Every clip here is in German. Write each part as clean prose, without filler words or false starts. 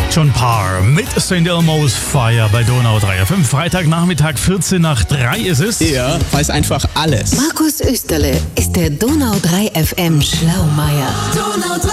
John Parr mit St. Elmo's Fire bei Donau 3 FM. Freitagnachmittag 14 nach 3 ist es. Er weiß einfach alles. Markus Österle ist der Donau 3 FM Schlaumeier. Donau 3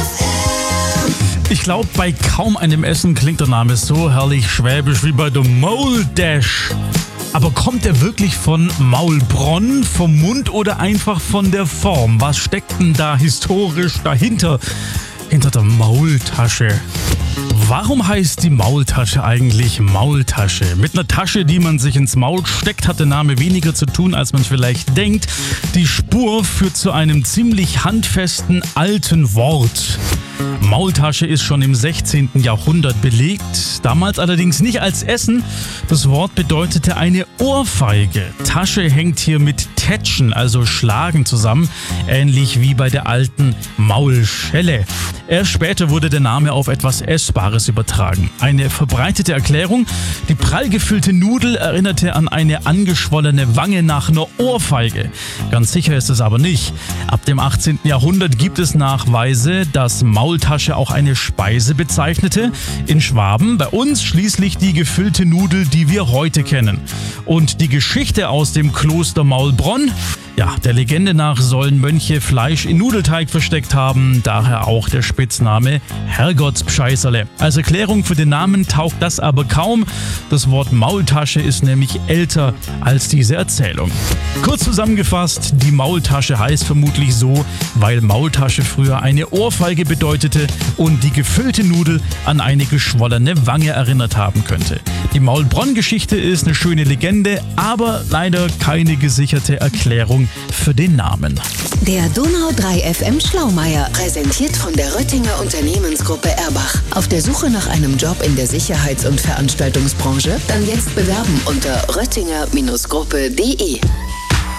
FM. Ich glaube, bei kaum einem Essen klingt der Name so herrlich schwäbisch wie bei der Mauldash. Aber kommt er wirklich von Maulbronn, vom Mund oder einfach von der Form? Was steckt denn da historisch dahinter? Hinter der Maultasche. Warum heißt die Maultasche eigentlich Maultasche? Mit einer Tasche, die man sich ins Maul steckt, hat der Name weniger zu tun, als man vielleicht denkt. Die Spur führt zu einem ziemlich handfesten alten Wort. Maultasche ist schon im 16. Jahrhundert belegt, damals allerdings nicht als Essen. Das Wort bedeutete eine Ohrfeige. Tasche hängt hier mit Tätschen, also Schlagen zusammen, ähnlich wie bei der alten Maulschelle. Erst später wurde der Name auf etwas Essbares übertragen. Eine verbreitete Erklärung: die prall gefüllte Nudel erinnerte an eine angeschwollene Wange nach einer Ohrfeige. Ganz sicher ist es aber nicht. Ab dem 18. Jahrhundert gibt es Nachweise, dass Maultasche auch eine Speise bezeichnete. In Schwaben, bei uns schließlich die gefüllte Nudel, die wir heute kennen. Und die Geschichte aus dem Kloster Maulbronn? Ja, der Legende nach sollen Mönche Fleisch in Nudelteig versteckt haben, daher auch der Spitzname Herrgottspscheißerle. Als Erklärung für den Namen taugt das aber kaum. Das Wort Maultasche ist nämlich älter als diese Erzählung. Kurz zusammengefasst, die Maultasche heißt vermutlich so, weil Maultasche früher eine Ohrfeige bedeutete und die gefüllte Nudel an eine geschwollene Wange erinnert haben könnte. Die Maulbronn-Geschichte ist eine schöne Legende, aber leider keine gesicherte Erklärung für den Namen. Der Donau 3 FM Schlaumeier, präsentiert von der Röttinger Unternehmensgruppe Erbach. Auf der Suche nach einem Job in der Sicherheits- und Veranstaltungsbranche? Dann jetzt bewerben unter röttinger-gruppe.de.